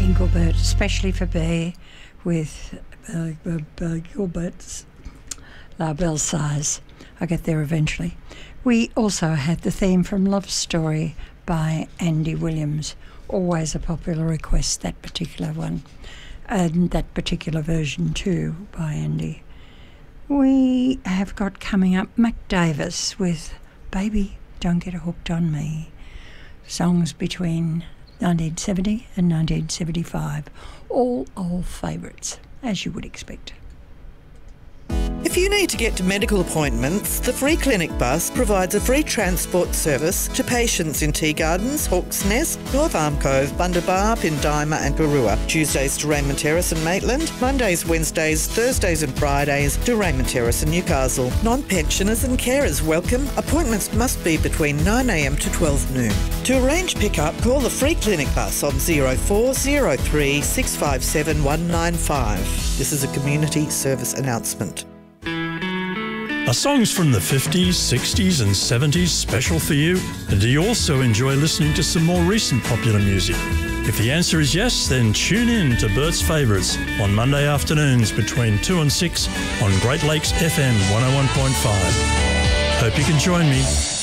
Engelbert, especially for B, with Gilbert's La Belle Size. I'll get there eventually. We also had the theme from Love Story by Andy Williams. Always a popular request, that particular one. And that particular version too by Andy. We have got coming up Mac Davis with Baby Don't Get Hooked on Me. Songs between 1970 and 1975. All old favourites, as you would expect. If you need to get to medical appointments, the Free Clinic Bus provides a free transport service to patients in Tea Gardens, Hawke's Nest, North Arm Cove, Bundabar, Pindima and Garua. Tuesdays to Raymond Terrace and Maitland, Mondays, Wednesdays, Thursdays and Fridays to Raymond Terrace and Newcastle. Non-pensioners and carers welcome. Appointments must be between 9am to 12 noon. To arrange pick-up, call the Free Clinic Bus on 0403 657 195. This is a community service announcement. Are songs from the 50s, 60s and 70s special for you? And do you also enjoy listening to some more recent popular music? If the answer is yes, then tune in to Bert's Favourites on Monday afternoons between 2 and 6 on Great Lakes FM 101.5. Hope you can join me.